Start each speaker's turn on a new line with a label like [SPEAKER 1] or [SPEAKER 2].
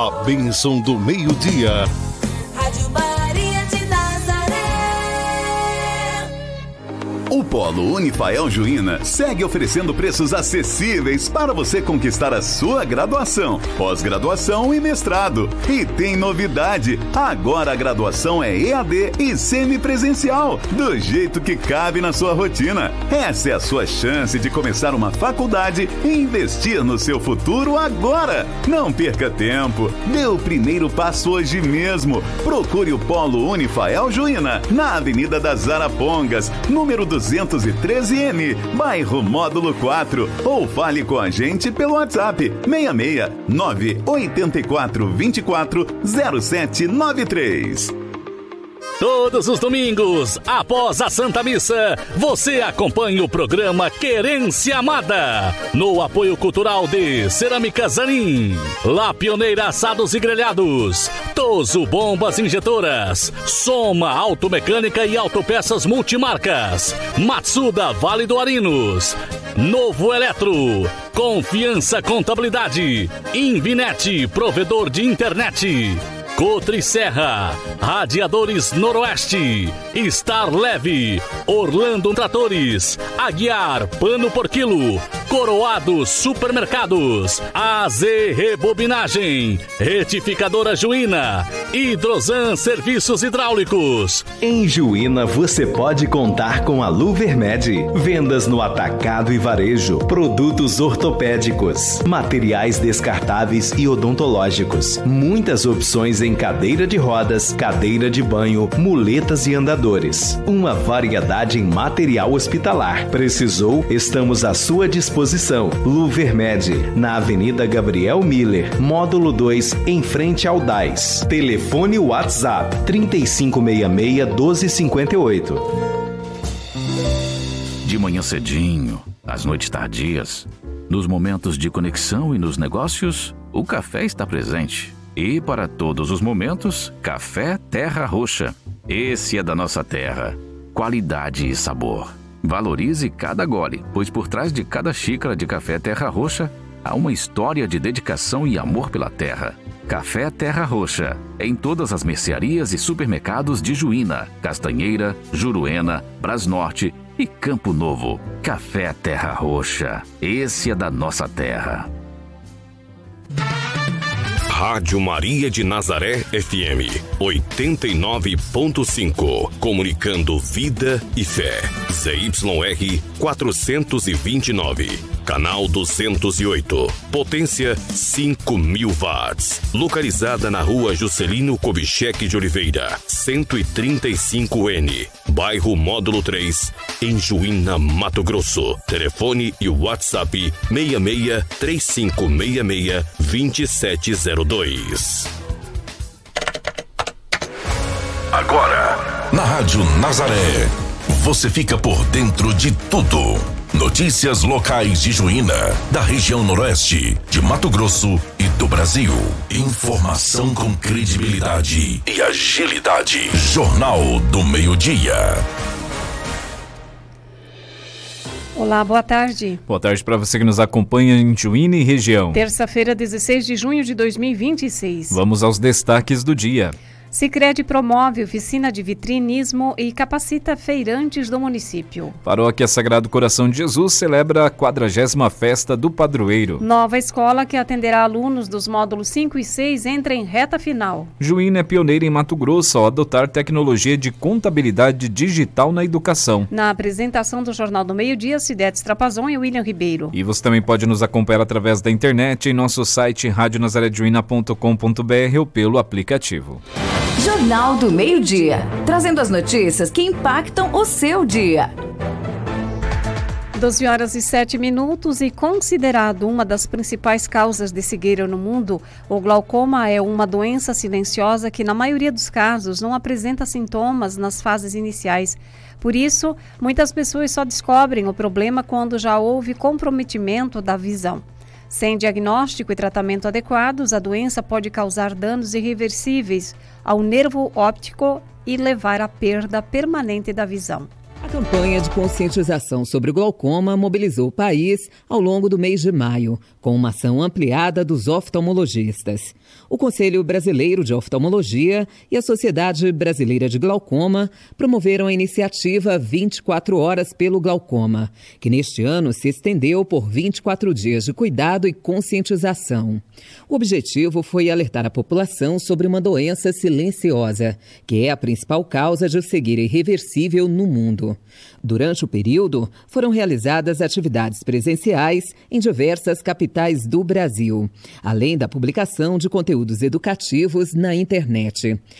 [SPEAKER 1] A bênção do meio-dia.
[SPEAKER 2] Rádio Maria de Nazaré.
[SPEAKER 3] O Polo Unifael Juína segue oferecendo preços acessíveis para você conquistar a sua graduação, pós-graduação e mestrado. E tem novidade, agora a graduação é EAD e semipresencial, do jeito que cabe na sua rotina. Essa é a sua chance de começar uma faculdade e investir no seu futuro agora. Não perca tempo, dê o primeiro passo hoje mesmo. Procure o Polo Unifael Juína, na Avenida das Arapongas, número 213M, bairro Módulo 4, ou fale com a gente pelo WhatsApp 66 984 24 0793.
[SPEAKER 4] Todos os domingos, após a Santa Missa, você acompanha o programa Querência Amada, no apoio cultural de Cerâmica Zanin, La Pioneira Assados e Grelhados, Toso Bombas Injetoras, Soma Automecânica e Autopeças Multimarcas, Matsuda Vale do Arinos, Novo Eletro, Confiança Contabilidade, Invinet, provedor de internet, Cotri Serra, Radiadores Noroeste, Star Leve, Orlando Tratores, Aguiar Pano por Quilo, Coroado Supermercados, AZ Rebobinagem, Retificadora Juína, Hidrosan Serviços Hidráulicos.
[SPEAKER 5] Em Juína você pode contar com a Luvermed. Vendas no atacado e varejo, produtos ortopédicos, materiais descartáveis e odontológicos. Muitas opções em cadeira de rodas, cadeira de banho, muletas e andadores. Uma variedade em material hospitalar. Precisou? Estamos à sua disposição. Luvermed, na Avenida Gabriel Miller, Módulo 2, em frente ao DAIS. Telefone WhatsApp 3566-1258.
[SPEAKER 6] De manhã cedinho, às noites tardias, nos momentos de conexão e nos negócios, o café está presente. E para todos os momentos, Café Terra Roxa. Esse é da nossa terra. Qualidade e sabor. Valorize cada gole, pois por trás de cada xícara de Café Terra Roxa há uma história de dedicação e amor pela terra. Café Terra Roxa. Em todas as mercearias e supermercados de Juína, Castanheira, Juruena, Brasnorte e Campo Novo. Café Terra Roxa. Esse é da nossa terra.
[SPEAKER 7] Rádio Maria de Nazaré FM 89.5, comunicando vida e fé. ZYR 429, canal 208, potência 5.000 watts, localizada na Rua Juscelino Kubitschek de Oliveira, 135N, bairro Módulo 3, em Juína, Mato Grosso. Telefone e WhatsApp 66 3566 2702.
[SPEAKER 8] Agora, na Rádio Nazaré, você fica por dentro de tudo. Notícias locais de Juína, da região noroeste, de Mato Grosso e do Brasil. Informação com credibilidade e agilidade. Jornal do Meio-Dia.
[SPEAKER 9] Olá, boa tarde.
[SPEAKER 10] Boa tarde para você que nos acompanha em Juína e região.
[SPEAKER 9] Terça-feira, 16 de junho de 2026.
[SPEAKER 10] Vamos aos destaques do dia.
[SPEAKER 9] Sicredi promove oficina de vitrinismo e capacita feirantes do município.
[SPEAKER 10] Paróquia Sagrado Coração de Jesus celebra a 40ª festa do padroeiro.
[SPEAKER 9] Nova escola que atenderá alunos dos módulos 5 e 6 entra em reta final.
[SPEAKER 10] Juína é pioneira em Mato Grosso ao adotar tecnologia de contabilidade digital na educação.
[SPEAKER 9] Na apresentação do Jornal do Meio-Dia, Cidete Strapazon e William Ribeiro.
[SPEAKER 10] E você também pode nos acompanhar através da internet em nosso site radionazarejuína.com.br ou pelo aplicativo.
[SPEAKER 11] Jornal do Meio-Dia, trazendo as notícias que impactam o seu dia.
[SPEAKER 9] 12h07 e considerado uma das principais causas de cegueira no mundo, o glaucoma é uma doença silenciosa que na maioria dos casos não apresenta sintomas nas fases iniciais. Por isso, muitas pessoas só descobrem o problema quando já houve comprometimento da visão. Sem diagnóstico e tratamento adequados, a doença pode causar danos irreversíveis ao nervo óptico e levar à perda permanente da visão.
[SPEAKER 12] A campanha de conscientização sobre o glaucoma mobilizou o país ao longo do mês de maio, com uma ação ampliada dos oftalmologistas. O Conselho Brasileiro de Oftalmologia e a Sociedade Brasileira de Glaucoma promoveram a iniciativa 24 Horas pelo Glaucoma, que neste ano se estendeu por 24 dias de cuidado e conscientização. O objetivo foi alertar a população sobre uma doença silenciosa, que é a principal causa de cegueira irreversível no mundo. Durante o período, foram realizadas atividades presenciais em diversas capitais do Brasil, além da publicação de conteúdos educativos na internet.